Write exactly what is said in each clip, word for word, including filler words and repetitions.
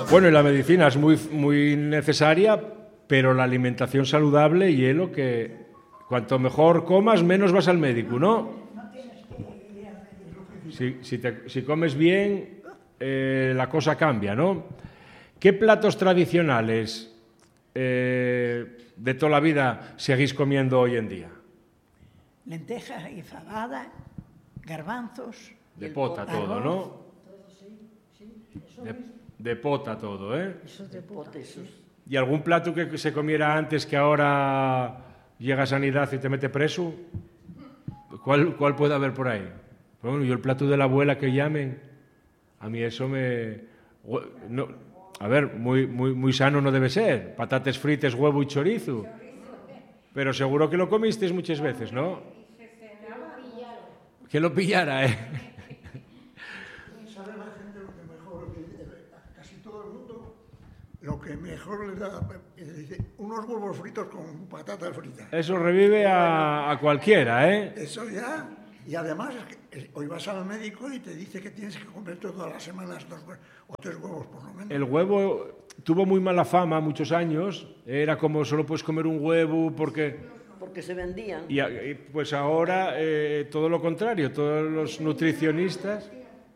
Bueno, y la medicina es muy, muy necesaria, pero la alimentación saludable y es lo que... Cuanto mejor comas, menos vas al médico, ¿no? Si, si, te, si comes bien, eh, la cosa cambia, ¿no? ¿Qué platos tradicionales eh, de toda la vida seguís comiendo hoy en día? Lentejas y fabada, garbanzos. De pota todo, ¿no? De, de pota todo, ¿eh? Eso de pota, sí. ¿Y algún plato que se comiera antes que ahora llega a Sanidad y te mete preso? ¿Cuál, cuál puede haber por ahí? Bueno, yo el plato de la abuela que llamen, a mí eso me... No, a ver, muy, muy, muy sano no debe ser. Patates fritas, huevo y chorizo. Pero seguro que lo comisteis muchas veces, ¿no? Que lo pillara, ¿eh? ¿Sabe la gente lo que mejor, casi todo el mundo, lo que mejor le da, dice, unos huevos fritos con patatas fritas? Eso revive a, a cualquiera, ¿eh? Eso ya, y además hoy vas al médico y te dice que tienes que comer todas las semanas dos o tres huevos por lo menos. El huevo tuvo muy mala fama muchos años, era como solo puedes comer un huevo porque... Porque se vendían. Y pues ahora eh, todo lo contrario, todos los nutricionistas...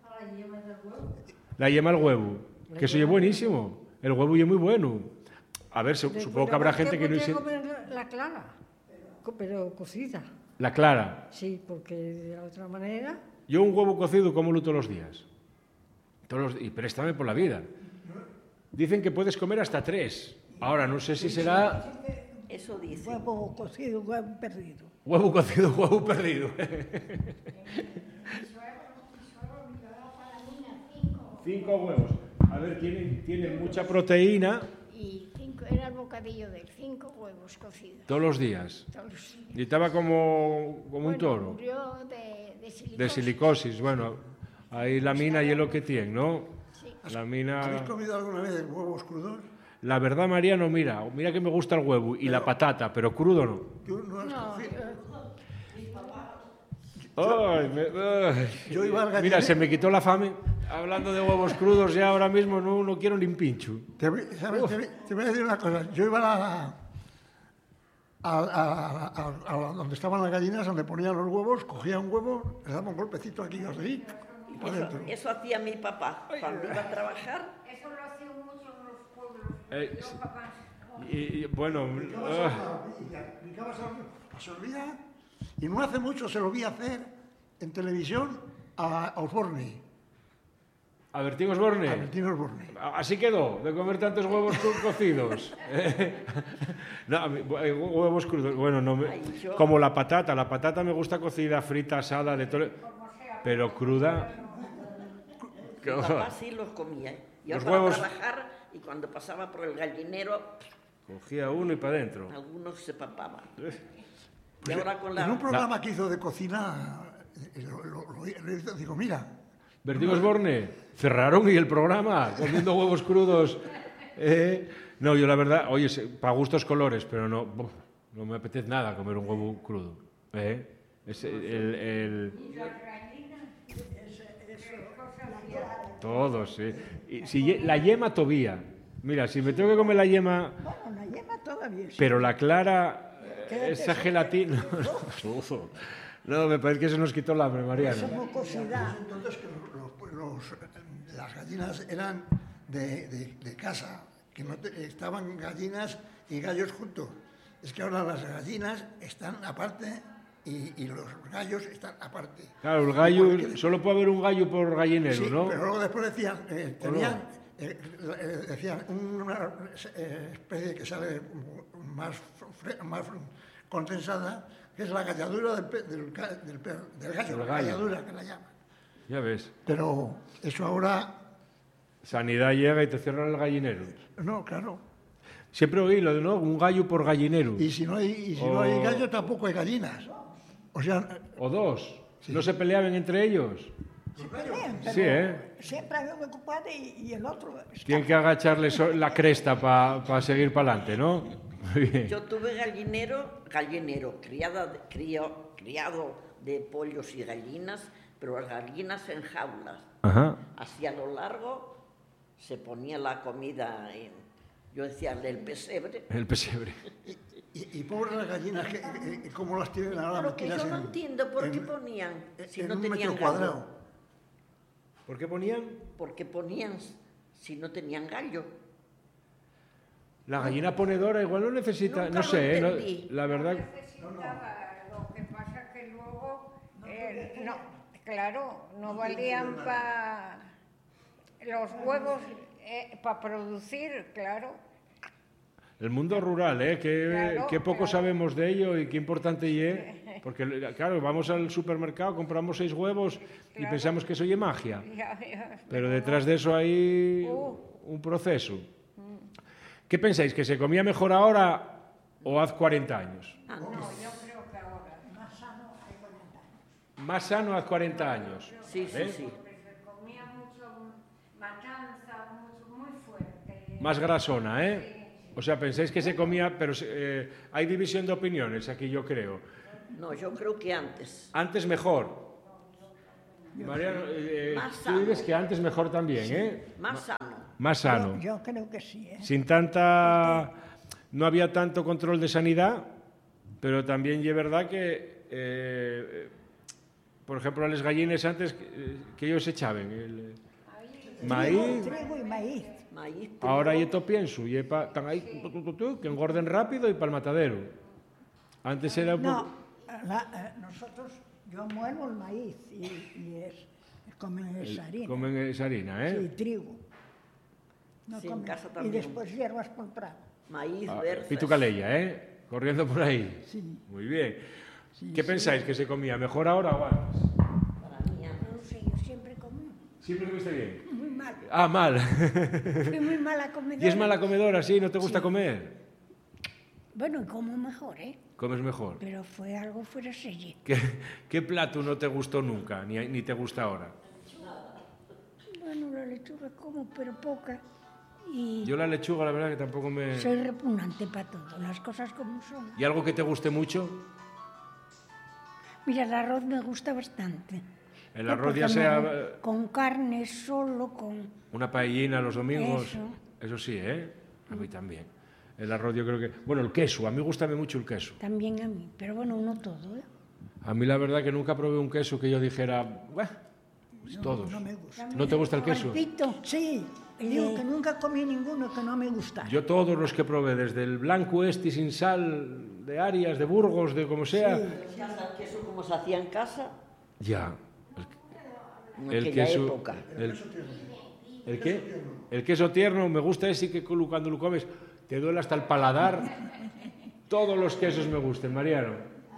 La yema al huevo, que eso es buenísimo. El huevo es muy bueno. A ver, supongo que habrá gente que no... Yo comer la clara, pero cocida. La clara. Sí, porque de la otra manera... Yo un huevo cocido cómolo todos los días. Todos los... Y préstame por la vida. Dicen que puedes comer hasta tres. Ahora, no sé si será... Eso dice. Huevo cocido, huevo perdido. Huevo cocido, huevo perdido. Cinco huevos. A ver, tienen, tienen mucha proteína. Y cinco, era el bocadillo de cinco huevos cocidos. Todos los días. Todos los días. Y estaba como, como bueno, un toro. Murió de, de silicosis. De silicosis, bueno. Ahí la mina y es lo que tiene, ¿no? Sí. La mina... ¿Habéis comido alguna vez huevos crudos? La verdad, Mariano, mira, mira que me gusta el huevo y pero, la patata, pero crudo no. ¿Tú no has no, cogido? Ay, me, ay. Yo iba al Mira, se me quitó la fame. Hablando de huevos crudos, ya ahora mismo no, no quiero ni un pincho. Te, ¿sabes? Te, te voy a decir una cosa. Yo iba a, la, a, a, a, a donde estaban las gallinas, donde ponían los huevos, cogía un huevo, le daba un golpecito aquí, así, y para Eso, adentro. eso hacía mi papá cuando iba a trabajar. Eso lo hacían mucho en los pueblos. Eh, los sí. papás. Y, y, bueno, Se olvida, y no hace mucho se lo vi hacer en televisión a Osborne. a Bertín Osborne. A Bertín Osborne. Así quedó, de comer tantos huevos cocidos. No, huevos crudos, bueno, no me, Ay, yo... como la patata. La patata me gusta cocida, frita, asada, de todo, pero cruda. Mi papá sí los comía. Yo Los para huevos... trabajar y cuando pasaba por el gallinero... Cogía uno y para adentro. Algunos se papaban. Pues y ahora con la... En un programa la... que hizo de cocina, lo, lo, lo, lo digo, mira... Bertín Osborne, cerraron y el programa, comiendo huevos crudos. Eh, no, yo la verdad, oye, para gustos colores, pero no, no me apetece nada comer un huevo crudo. ¿Eh? Es el, el... Todos, sí. Y si, la yema todavía. Mira, si me tengo que comer la yema... Bueno, la yema todavía sí. Pero la clara, esa gelatina... No, me parece que se nos quitó el hambre, Mariano. Somos cocida. Entonces que los, los, las gallinas eran de, de, de casa, que no te, estaban gallinas y gallos juntos. Es que ahora las gallinas están aparte y, y los gallos están aparte. Claro, el gallo, que, solo puede haber un gallo por gallinero, sí, ¿no? Pero luego después decían, eh, tenían, eh, eh, decían una eh, especie que sale más, más condensada, que es la galladura del, del, del, del, del gallo, la galladura que la llaman. Ya ves. Pero eso ahora... Sanidad llega y te cierran el gallinero. No, claro. Siempre oí lo de, ¿no? Un gallo por gallinero. Y si no hay, y si o... no hay gallo, tampoco hay gallinas. O sea... O dos. Sí. ¿No se peleaban entre ellos? Se pelean, pero sí, ¿eh? Siempre hay uno ocupado y, y el otro... Está... Tienen que agacharle la cresta para pa seguir para adelante, ¿no? Muy bien. Yo tuve gallinero, gallinero, criada de, crio, criado de pollos y gallinas, pero las gallinas en jaulas. Ajá. Hacia lo largo, se ponía la comida en, yo decía, el pesebre. El pesebre. Y, y pobres las gallinas, que, que, ¿cómo las tienen ahora Pero que metidas yo no en- entiendo por qué en- ponían, si en no un tenían metro gallo. cuadrado? ¿Por qué ponían? ¿Por qué ponían si no tenían gallo? La gallina ponedora igual no necesita, Nunca no lo sé, ¿eh? No- entendí. la verdad. Necesitaba, lo que pasa que luego, eh, no, claro, no valían para los huevos, para producir, claro. El mundo rural, ¿eh? Qué, Claro, qué poco claro. sabemos de ello y qué importante y es. Porque, claro, vamos al supermercado, compramos seis huevos y Claro. pensamos que eso es magia. Ya, ya. Pero detrás de eso hay Uh. un proceso. ¿Qué pensáis? ¿Que se comía mejor ahora o hace cuarenta años? Antes. Yo creo que ahora. Más sano hace cuarenta años. Sí, sí, ¿eh? sí. Porque se comía mucho matanza, mucho, muy fuerte. Más grasona, ¿eh? O sea, pensáis que se comía, pero eh, hay división de opiniones aquí, yo creo. No, yo creo que antes. Antes mejor. Mariano, eh, Más tú sano. dices que antes mejor también, ¿eh? Más sano. Más sano. Yo, yo creo que sí, ¿eh? Sin tanta... No había tanto control de sanidad, pero también es verdad que, eh, por ejemplo, a las gallines antes, eh, que ellos echaban el maíz, Trigo y maíz. Maíz. ahora trigo. y esto pienso, y pa, están ahí, tu, tu, tu, tu, que engorden rápido y para el matadero. Antes era un No, poco... la- eh, nosotros, yo muelo el maíz y, y es, comen esa harina. Comen esa harina, ¿eh? Sí, trigo. No Sí, en comen. casa Y también. después hierbas por el prado. Maíz Ah, verde. Pitu Calella, ¿eh? Corriendo por ahí. Sí. Muy bien. Sí, ¿Qué sí. pensáis? ¿Que se comía mejor ahora o antes? Para mí, No lo sé, yo siempre comí. ¿Siempre comiste bien? Muy mal. Ah, mal. Fui muy mala comedora. ¿Y es mala comedora, sí? ¿No te gusta comer? Bueno, y como mejor, ¿eh? Comes mejor. Pero fue algo fuera serie. ¿Qué, qué plato no te gustó nunca, ni, ni te gusta ahora? Bueno, la lechuga como, pero poca. Y Yo la lechuga, la verdad que tampoco me... soy repugnante para todo, las cosas como son. ¿Y algo que te guste mucho? Mira, el arroz me gusta bastante. El Eh, arroz porque ya me sea gu- con carne solo, con... una paellina los domingos. Eso. Eso sí, ¿eh? A mí también. El arroz yo creo que... Bueno, el queso, a mí gusta mucho el queso. También a mí, pero bueno, no todo, ¿eh? A mí la verdad que nunca probé un queso que yo dijera, "Buah, pues todos". No me gusta. ¿No te gusta el queso? Pito, Sí, y digo que nunca comí ninguno que no me gustara. Yo todos los que probé, desde el blanco este sin sal, de Arias, de Burgos, de como sea, En casa, el queso como se hacía en casa, ya. en El aquella queso, época. el, ¿el qué? El queso tierno, me gusta ese que cu- cuando lo comes te duele hasta el paladar. Todos los quesos me gustan, Mariano.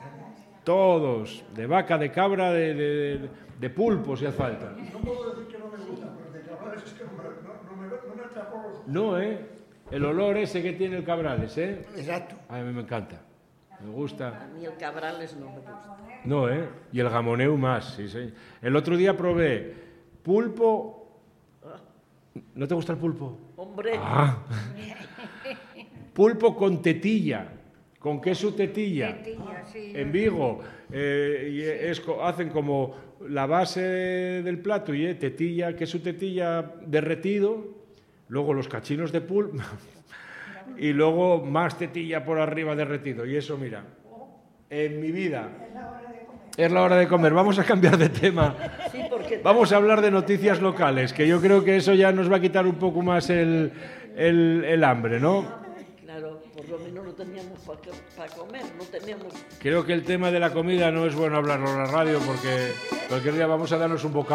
Todos, de vaca, de cabra, de, de, de pulpo, si hace falta. No puedo decir que no me gusta, pero de cabrales es que no me, no, no me, no me entra por los... No, ¿eh? El olor ese que tiene el cabrales, ¿eh? Exacto. A mí me encanta. Me gusta. A mí el cabrales no me gusta. No, ¿eh? Y el gamoneu más, sí, sí. El otro día probé pulpo... ¿No te gusta el pulpo? Hombre, Ah. Pulpo con tetilla, con queso tetilla. Tetilla, sí. En Vigo eh, y es, co- hacen como la base del plato y eh, tetilla, queso tetilla derretido, luego los cachinos de pulpo y luego más tetilla por arriba derretido. Y eso, mira, en mi vida. Es la hora de comer. Vamos a cambiar de tema. sí, porque Vamos a hablar de noticias locales, que yo creo que eso ya nos va a quitar un poco más el, el, el hambre, ¿no? claro, por lo menos no teníamos para comer, no teníamos Creo que el tema de la comida no es bueno hablarlo en la radio porque cualquier día vamos a darnos un bocado.